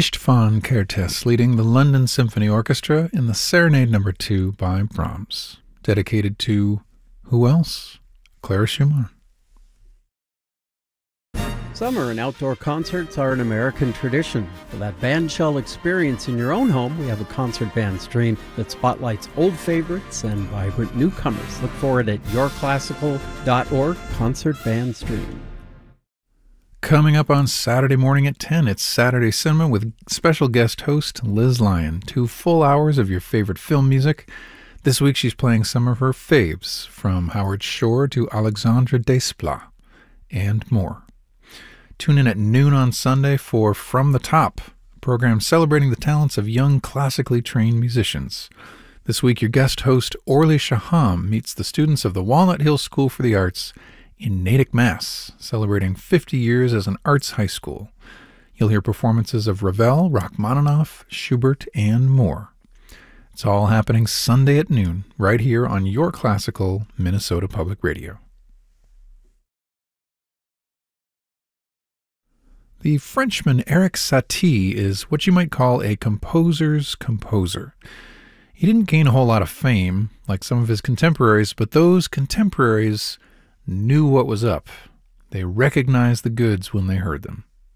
István Kertész leading the London Symphony Orchestra in the Serenade No. 2 by Brahms, dedicated to who else? Clara Schumann. Summer and outdoor concerts are an American tradition. For that bandshell experience in your own home, we have a concert band stream that spotlights old favorites and vibrant newcomers. Look for it at yourclassical.org concert band stream. Coming up on Saturday morning at 10, it's Saturday Cinema with special guest host Liz Lyon. 2 full hours of your favorite film music. This week she's playing some of her faves, from Howard Shore to Alexandre Desplat, and more. Tune in at noon on Sunday for From the Top, a program celebrating the talents of young classically trained musicians. This week your guest host Orly Shaham meets the students of the Walnut Hill School for the Arts in Natick, Mass., celebrating 50 years as an arts high school. You'll hear performances of Ravel, Rachmaninoff, Schubert, and more. It's all happening Sunday at noon, right here on Your Classical Minnesota Public Radio. The Frenchman Erik Satie is what you might call a composer's composer. He didn't gain a whole lot of fame, like some of his contemporaries, but those contemporaries knew what was up. They recognized the goods when they heard them.